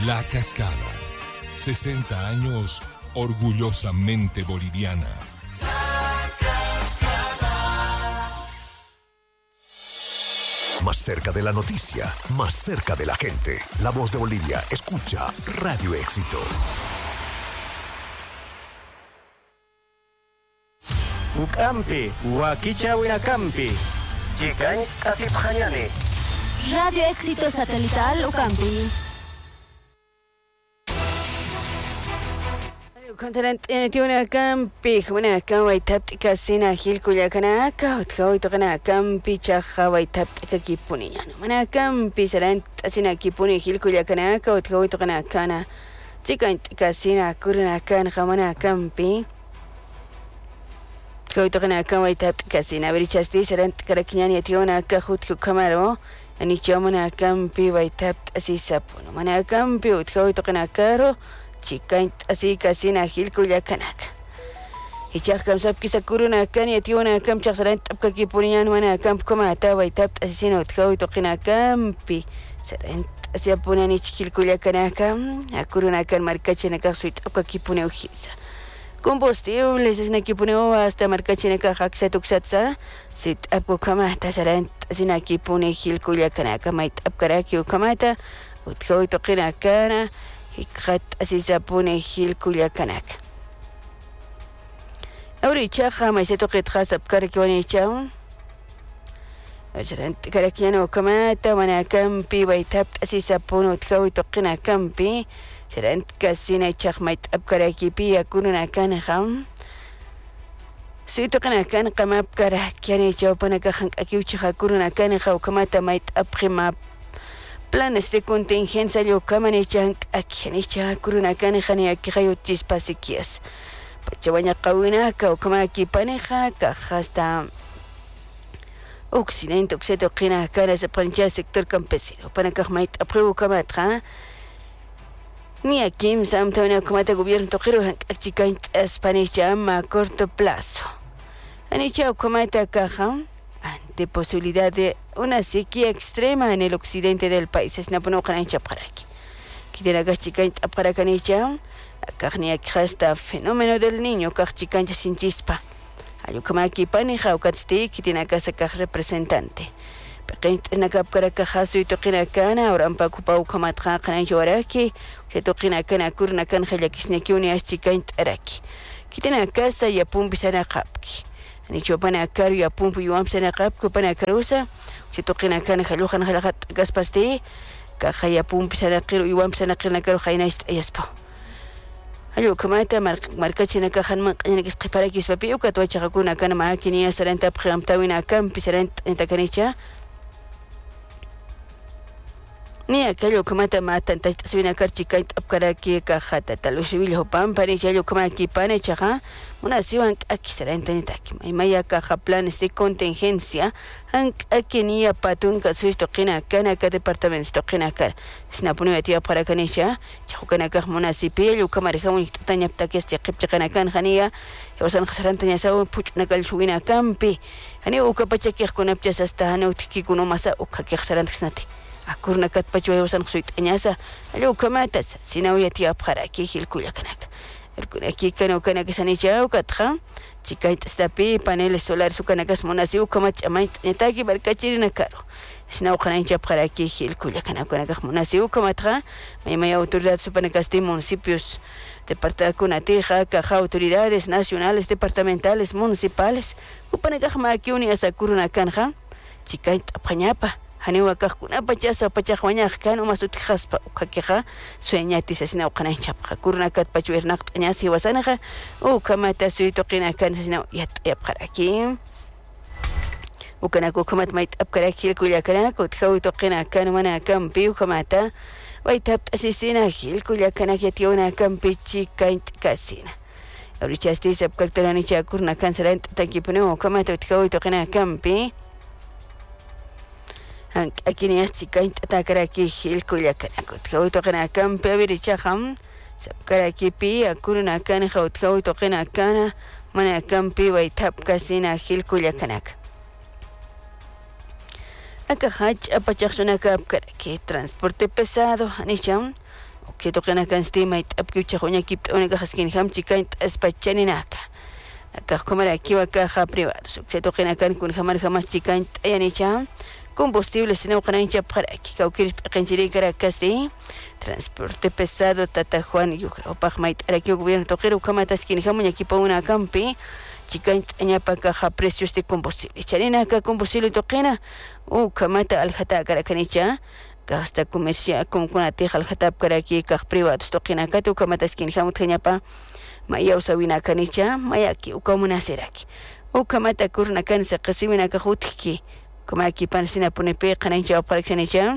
La Cascada. 60 años orgullosamente boliviana. Más cerca de la noticia, más cerca de la gente. La Voz de Bolivia, escucha Radio Éxito. Ucampi, Huaquicha Huinacampi. Chicans Asipjayane. Radio Éxito Satelital Ucampi. Tiuna campi, una cama y taptica sina gil cuyacanaka, otro tocana campi chaja y taptica kipuniano. Mana campi serán asina kipuni gil cuyacanaka, otro tocana cana. Chica casina curana can jamana campi. Otro tocana cama y taptica sina verichasti serán caraquiñani tiuna cajut camaro. Anichomana campi y tap así sapuno. Mana campi, otro tocana caro. Chica así casi nagil kuyacanak. Y chakam sab kisakuruna kan y tiuna cam chaksaran tapka kipunian wana camp comata y tap asesino tjau y toquina campi. Serent hacia punan y chiquil kuyacanaka. Akuruna kan marcachenaka suit tapka kipune ujisa. Combustibles es nakipuneo hasta marcachenaka haxa tuxatsa. Sit apko kamata serent asina kipune gil kuyacanaka mait apkaraki ukamata. Utjau y toquina kana. Hikrat así se pone gil cuyacanak. Ahorita jamás se toque tras apcar que van a echar. Serán caraquiano camata, van a campi, va y tap así se pone otro y toquen a campi. Serán casi na echar mait apcar aquí pia con una cana ham. Si toquen a cana camap caraquiano echar para cajan aquí ucha con una cana o camata mait aprimap. Planes de contingencia yo camanichan aquí nicha curuna canejani aquí hayo chispasiquias. Pachabaña kawinaka o kama aquí paneja caja hasta occidente occidente quina cara se plancha sector campesino para que mait apruebo camatra ni aquí samtona comata gobierno toquero aquí cain españa a corto plazo. Anicha comata caja ante posibilidad de una sequía extrema en el occidente del país. Es napono cancha para aquí. Quitera gachica para canicha, la carne hasta fenómeno del niño, cachicancha sin chispa. Ayucama aquí paneja o catsti, que tiene casa caj representante. Pequeña en la capcara cajazo y toquina cana, ahora un paco pau camatra canancho araki, que toquina cana curna canja ya kisneki uni chicaint araki. Quitena casa y apumpisana capki. Ni chopana caro y apumpo y amsana cap copana carosa que toquen acá en jalujan jalagat gaspaste caja y apumpo sana caro y amsana caro caro jaina espa ayo kamata marcachina cajan man en que para que papi o que tocha hakuna kana máquina saranta pramtawina campi saranta en takanicha ni aquello kamata matan taswina karchika apkara que cajata talo civil hopam para yo kama aquí pane chaja una siwan aquí saranta en taki maya caja planes de contingencia aquí ni apatun ka suisto qina kana ka departamento qina kar snapuni atia para kanisha chukana ka municipio yo kama rejamun tanya ptaki este qipcha kana kan khania yawasan khasaranta nya saw puchna kal shuina campi ani ukapachaki khunapchas hasta hanu tiki kuno masa ukaki khasaranta snati akurna kat pacho san suit añasa algo kamatas sinawi atia para aquí gil kuyacanak aquí cano cana que sanicha o katja chica estapi paneles solares su canacas monasiu kamach amait netaki barkachirina caro sinaw canancha para aquí gil kuyacanak canacas monasiu kamatra may autoridad supanacasti municipios departamento kunatija caja autoridades nacionales departamentales municipales upanacaj maki uni asakuruna canja chica apañapa Haniwa kakuna pachasa pachahwaña kanu masut khaspa ukakeha sueñati sesina uqana chapqa kurna kat pachu ernaq ñasi wasanaja o kamata suito qina kan sesina yat yapqaraki ukana ko kamat mait apkaraki kulyakana ko tkhawito qina kan mana kampi ukamata waitab asisina hil kulyakana yationa kampi chikaint kasina Ahorita se apkartarani chakurna kan serant takipno kamata tkhawito qina kampi aquí ni es chica atacar aquí el culiacanaco tjau toquen campi abirichaham sapcar aquí pi akuruna kan tjau toquen kana mana campi waitap kasina gil culiacanac acá hach apachachuna capcar aquí transporte pesado anisham que toquen acá en Steam y tapquiucha joñakip única jaskin ham chicain espachaninaka acá comer aquí caja privados que toquen acá con jamás chicain ayanicha combustible sino canancha para aquí cauquir penchiri caracas de transporte pesado tata Juan y opagmait aquí gobierno toquero kamatas kin ham ñakipa una campi chicain añapa caja precios de combustible charina acá combustible toqena kamata aljata caracanicha hasta comercial como con la teja al hatap karaki kaj privados toqina katu kamatas kin hamut kanyapa maya usawina kanicha mayaki ukamuna seraki ukamata kurna kan se qasimina ka khutki como aquí pansina pone pe kanancha aparexanicha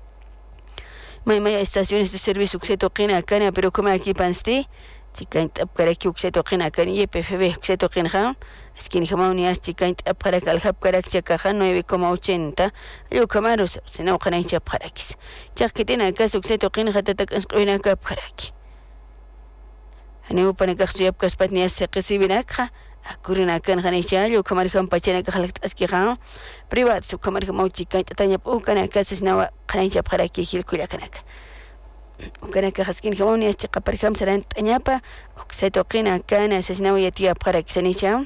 maya estaciones de servicio que toqina kana pero como aquí pansti chicain tap karaki que toqina kan YPFB que toqina skin jamaunías chicain tap karaki al hap karaki caja 9,80 yo camaros se no kanancha parakis chakitena caso que toqina hatatak asqina kap karaki aneu panakaqsuyap kaspatnias se qisibinakha akurina kan khanaicha yo kamar kham pachana ka khalakt askiha privat su kamar kham chicain tatanya ukana kasis nawa kanancha paraki hilkuya kanaka وكان كخسكين كمان يستقى بركام سلام تنيابا وكسيتوقينا كان أساسنا يتيا بخارك سنيشام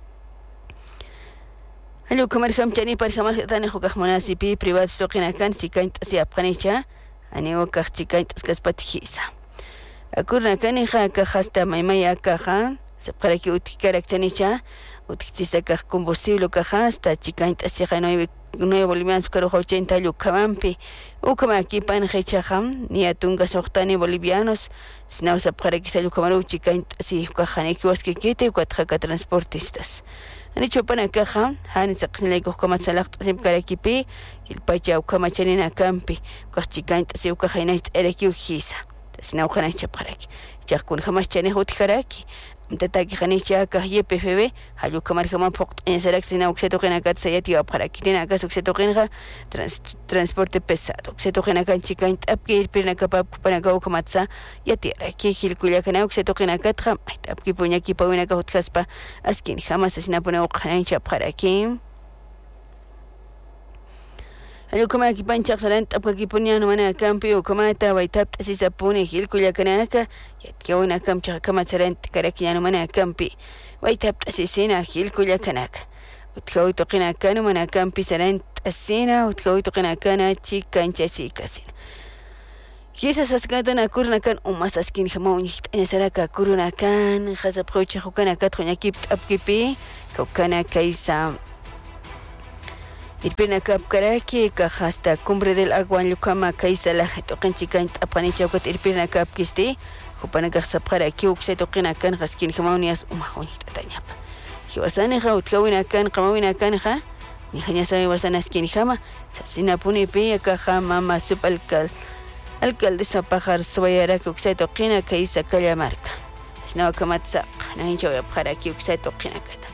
هلو كمر خم تاني بركام ثاني خوك مناسبي بريفات سوقينا كان سيكاين تسيا بخانيشا أني وكخ سيكاين تسكس بتخيسا أكورنا كان كخاستا مايمايا كخان سبخارك وتكارك سنيشا وتكتيسا كخ كومبوسيبلو كخاستا سيكاين تسيا no bolivianos que rojo 80 yo camampi o como aquí pan hechajam ni atunga sohtani bolivianos sino se para que se yo camaru chica si cajane que was que quite cuatro transportistas han hecho pan caja han se qsle ko como salaq sim para equipi el pacha o como chanina campi ko chica si cajane era que hisa sino khana cha para que ya kun jamás chane hot karaki تتاكي خنيشة كهية بفبي هلو كمار كمان فوق إن سلكسنا وكسيتوقينا كات سياتي وابخرا كينا كاس وكسيتوقينا ترانسبورت بسات وكسيتوقينا كان شيكاين تأبكي بيرنا كباب كبنا كاو كماتسا يتيرا كي كيلكوليا كنا وكسيتوقينا كات خم تأبكي بونيا كي باوينا كاو تكسبا أسكين خمس سنا بنا وقخنيشة بخرا كيم هلو كما كي بان شخص لان تبقى كي بنيا نوانا كامبي وكما تا ويتاب تأسيسا بوني هيل كل يكناك يتكونا كم شخص كما سلان تكرك يا نوانا كامبي ويتاب تأسيسينا هيل كل يكناك وتكوي تقينا كانوا منا كامبي سلان تأسينا وتكوي تقينا كانا تشيك كان تشي كاسين كيسا ساسكاتنا كورنا كان أماس أسكين خماوني أنا سلاكا كورونا كان خزب خوتش خوكانا كاتخونا كيب تأبكي بي كوكانا كيسا البنا كاب كراكي كخاستا كومبري ديل اغوان لوكاما كايسا لا توقنتي كانت اباني شوكت البنا كاب كيستي خوبانا كخسب كراكي وكسيتوقينا كان خسكين خماونياس ومخوني تتانياب كيواساني خا وتكوينا كان قماوينا كان خا نيخانيا سامي واسانا سكين خاما ساسينا بوني بي كخا ماما سوب الكال سباخر سويرا كوكسيتوقينا كايسا كاليا ماركا سنوا كما تساق نهين شوية بخراكي وكسيتوقينا كتا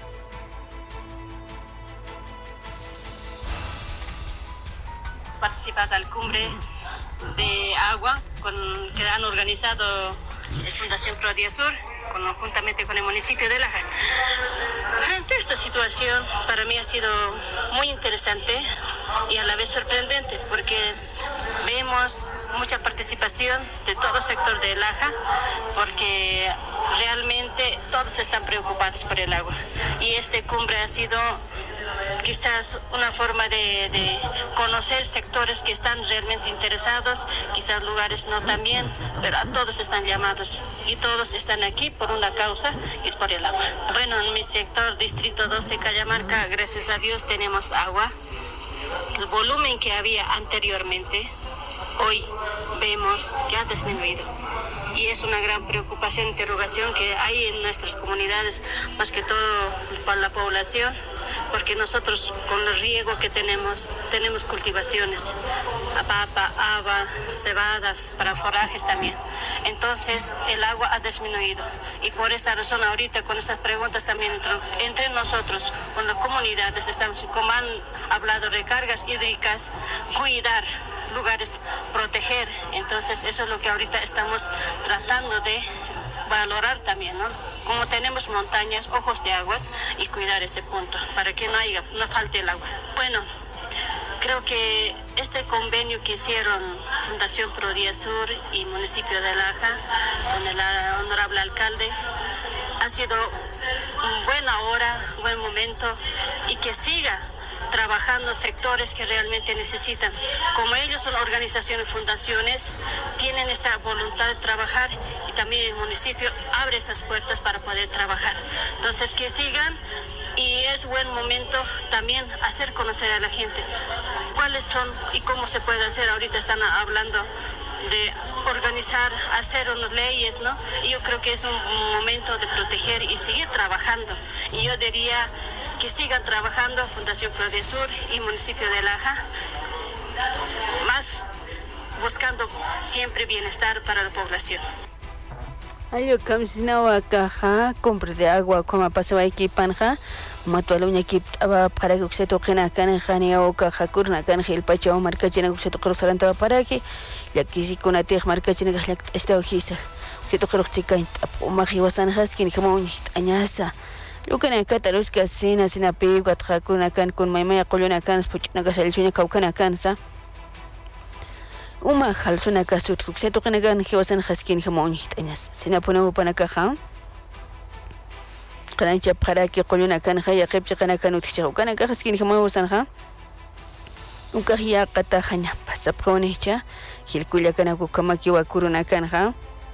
participado al cumbre de agua que han organizado la Fundación Prodía Sur conjuntamente con el municipio de Laja. Frente a esta situación, para mí ha sido muy interesante y a la vez sorprendente porque vemos mucha participación de todo el sector de Laja porque realmente todos están preocupados por el agua y este cumbre ha sido quizás una forma de conocer sectores que están realmente interesados, quizás lugares no tan bien, pero a todos están llamados y todos están aquí por una causa y es por el agua. Bueno, en mi sector, Distrito 12, Cajamarca, gracias a Dios tenemos agua. El volumen que había anteriormente, hoy vemos que ha disminuido. Y es una gran preocupación, interrogación que hay en nuestras comunidades, más que todo para la población, porque nosotros con el riego que tenemos cultivaciones, papa, haba, cebada, para forrajes también. Entonces el agua ha disminuido y por esa razón ahorita con esas preguntas también entre nosotros, con las comunidades, estamos, como han hablado, recargas hídricas, cuidar lugares, proteger. Entonces eso es lo que ahorita estamos tratando de valorar también, ¿no? Como tenemos montañas, ojos de aguas y cuidar ese punto para que no falte el agua. Bueno, creo que este convenio que hicieron Fundación Pro Día Sur y Municipio de Laja con el honorable alcalde ha sido una buena hora, un buen momento, y que siga trabajando sectores que realmente necesitan. Como ellos son organizaciones, fundaciones, tienen esa voluntad de trabajar, y también el municipio abre esas puertas para poder trabajar. Entonces, que sigan, y es buen momento también hacer conocer a la gente cuáles son y cómo se puede hacer. Ahorita están hablando de organizar, hacer unas leyes, ¿no? Y yo creo que es un momento de proteger y seguir trabajando. Y yo diría que sigan trabajando Fundación Pro Día Sur y Municipio de Laja, más buscando siempre bienestar para la población. Ayo kamsinawa kaha compra de agua como pasaba aquí panja matuala uña aquí para que se toque na kan jania o caja kurna kan gil pacho marca china que se toque restaurante para aquí ya que si con atig marca china que está ojisa que toque los chica o magi wasan haskin como un añasa lo que na kataros que sina pe gatja kurna kan con maima qoluna kan puchna que sal chunya kaukana kansa uma halsuna kasut se toque na kan wasan haskin como un añasa sina ponemos para caja قرانچا پخراکی قلونا کان خیا خیب چقنا کانو تخو کنا که خسکین خمو وسنخا وکخیا قتا خنیا پس پخونهچا خلکولا کنا کو کماکی وکورونا کان خا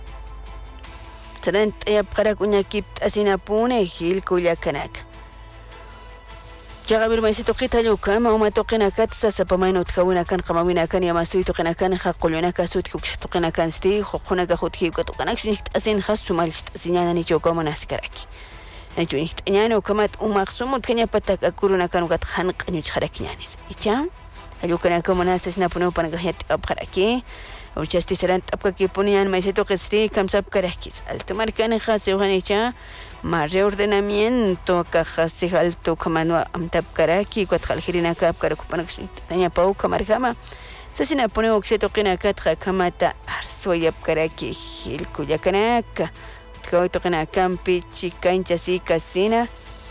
ترنت یا پخراکونا کیپ اسینا پونه خلکولا کناک جغبر ما يستوقيت له كما وما توقينا كاتسا سبماينو تكونا كان قماوينا كان يا مسوي توقينا كان خقولنا كاسوت كوكش توقينا كان ستي خقونا كخوت كيو كتوقنا شنيت اسين خاص مالشت اسينا نيجو كما ناسكراكي نجونيت انيانو كمات ومقسوم كنيا بتاك اكورونا كانوا كتخنق انو تخركنيانيس ايچا الو كنا كما ناس نابونو بانغهيت ابخراكي او جاستي سرانت ابكي بونيان ما يستوقستي كم سب كراكيس التمر كان خاص يغنيچا ما reordenamiento cajas alto kamano amtap karaki kwat khalkhirina kap karak panak tanya pau kamar kama sasina pone okseto qina katha kamata arsoyap karaki hil kuyakanaka tkawto qina kampi chikancha si kasina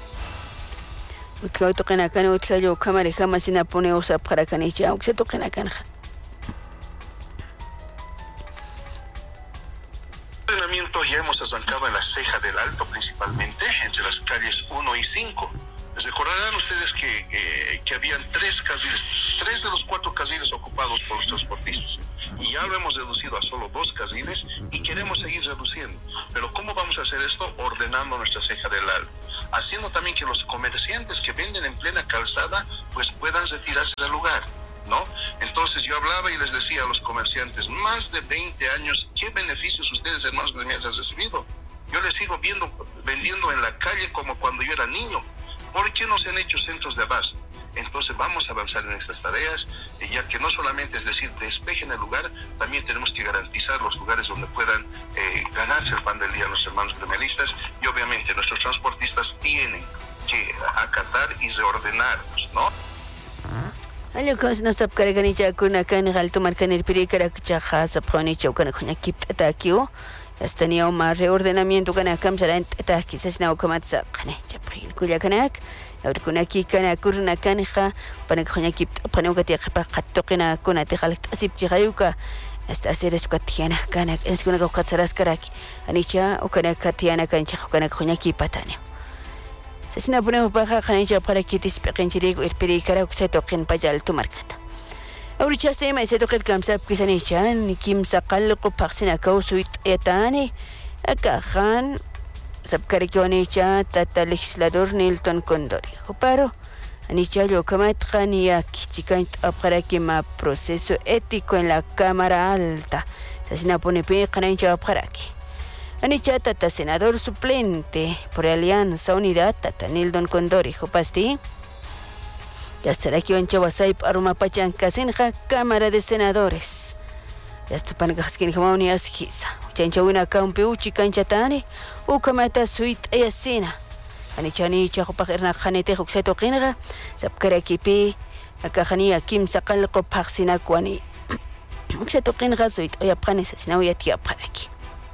tkawto qina kan utkayo kamar kama sina pone osap karakanicha okseto qina kan ya hemos arrancado en la ceja del Alto, principalmente entre las calles 1 y 5. Les recordarán ustedes que habían tres de los 4 carriles ocupados por los transportistas, y ya lo hemos reducido a solo 2 carriles y queremos seguir reduciendo. Pero ¿cómo vamos a hacer esto? Ordenando nuestra ceja del Alto, haciendo también que los comerciantes que venden en plena calzada pues puedan retirarse del lugar, ¿no? Entonces yo hablaba y les decía a los comerciantes, más de 20 años, ¿qué beneficios ustedes, hermanos gremiales, han recibido? Yo les sigo vendiendo en la calle como cuando yo era niño. ¿Por qué no se han hecho centros de abasto? Entonces vamos a avanzar en estas tareas, ya que no solamente es decir despejen el lugar, también tenemos que garantizar los lugares donde puedan ganarse el pan del día los hermanos gremialistas, y obviamente nuestros transportistas tienen que acatar y reordenarnos, ¿no? Algo que nos ha cargado con una cana alto marcan el pericara que chaja se pone chocan con equipo ataqueo hasta ni un reordenamiento que na cambiará en ataque se no como se cane chapril cuya canak ahora con aquí cana curna canja para con equipo para que te para toquena con atejal así chigayuka hasta hacer eso que tiene cana es con que catsaras karaki anicha o cana katiana cancha con equipo patane sasina ponemos baja khanicha para que te speqenchirigo el pericara que se toquen pajal tu marcata ahorita se me se toquen kamsap que se nichan ni kim saqal ko paxina kausuit etani akahan sabkarikonicha tata legislador Nilton Condori pero anicha lo kamat khania kichikan para que ma proceso ético en la cámara alta sasina pone pe khanicha para que Anicha tata senador suplente por Alianza Unidad tata Nilton Condori Jopasti. Ya será que van Chawasaip Aruma Pachanca Senja Cámara de Senadores. Ya estupan gaskin jamoni asquisa. Chanchawina Campiuchi Canchatani Ukamata Suit Ayasina. Anicha ni Chajopajerna Janete Juxeto Kinga Sapkarakipi Akahania Kim Sakalko Paxina Kwani. Juxeto Kinga Suit Oyapanes Sinauyatia Paraki.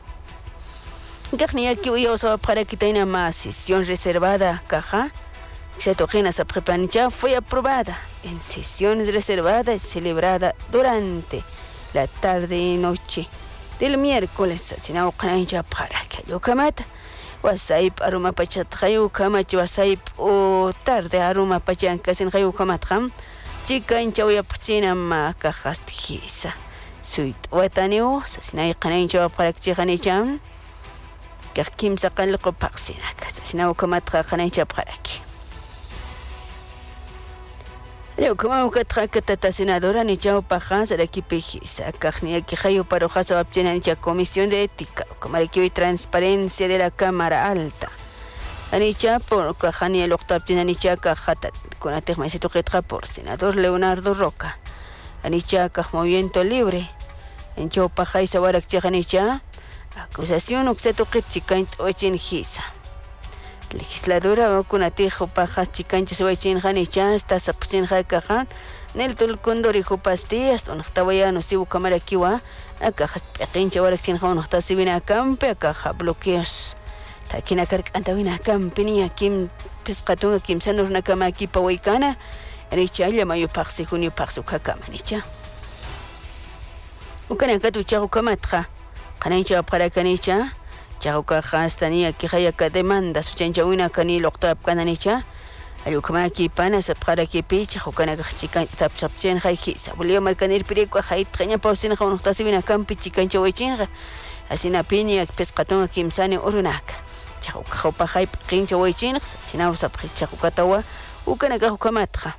Gagnia que hoy os para que tenga más sesión reservada, caja, se toquen a esa preparación fue aprobada. en sesiones reservadas celebrada durante la tarde y noche del miércoles asina uqancha para que yo kamata wasayp aruma pachat khayu kamach wasayp o tarde aruma pachan kasin khayu kamatkham chikancha uyapchina ma kahastihisa suit watanio asina iqancha para que chanicham Kim sacan lo paxina, si no como trajancha para aquí. Yo como que traca senadora ni chao pajas el equipo sacajnia que hayo para hacer obtener ni comisión de ética, como el equipo y transparencia de la Cámara Alta. Anicha por cajania el octavo obtener ni cajata con la termacito que trae por senador Leonardo Roca. Anicha caj movimiento libre. En chao pajas ahora que anicha acusación uxeto que chicaint ochen hisa. Legisladora con atijo pajas chicanches ochen hanicha hasta sapchen hakajan nel tul condori pastillas on tawaya no sibu cámara kiwa akajas pequincha wala sin hon hasta sibina campe akaja bloqueos. Takina kark antawina campenia kim pescatunga kim sanur na kama kipa waikana anicha llama yo paxi junio paxu kakamanicha. Ukana katu chahu kamatra Kanicha para kanicha, chahuka hastania que haya que demanda su chanchawina cani octap cananicha, ayukamaki pana se para que picha, jocana chica tap sapchen haiki, sabulio marcanir perico hait, traña pausina con tasivina campi chicancha wechinga, así na piña pescatonga kimsani urunaka, chahuka hopa haip, quincha wechinga, sinausa prichahukatawa, ukana gahukamatra.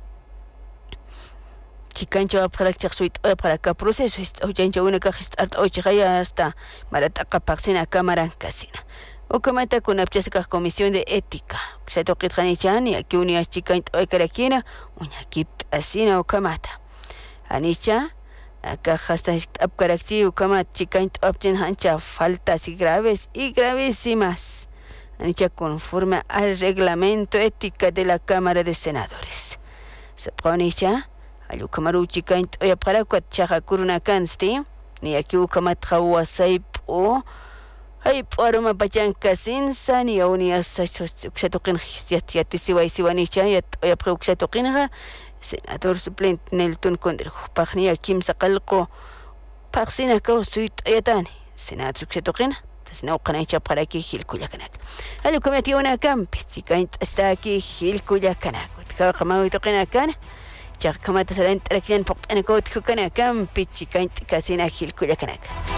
Chicancha para que suit para que proceso o chancha una caja start o chaya hasta marataca paxina cámara casina o comenta con apchesca comisión de ética se toque tranichani aquí unia chican o carakina uña kip asina o kamata anicha acá hasta apkarakchi o kamat chican option hancha faltas y gravísimas anicha conforme al reglamento ética de la Cámara de Senadores se ponicha Ayu kamaru chikaint oya para kwat chaha kuruna kansti ni aquí ukamat hawa saip o hay aroma pachan kasinsa ni auni asatoqin yati siwani chayat oya preuxatoqinha senador suplente Nelton Conderjo pagnia kim saqalqo pagsina ka suit ayatani senador suxatoqina tasna uqanaicha para que hilkuyakanak ayu kamati una campi chikaint está aquí hilkuyakanak kaqamawi toqina kana Chakama tasalent rakyan poktan ko tkukana kam pichikaint kasina hilkuyakanak.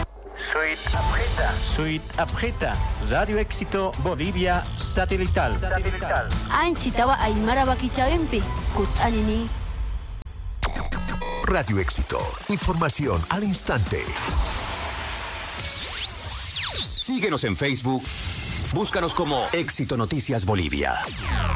Suite Apreta, Radio Éxito Bolivia Satelital. Ansitawa Aymara Bakichawempi, Kut Anini. Radio Éxito, información al instante. Síguenos en Facebook, búscanos como Éxito Noticias Bolivia.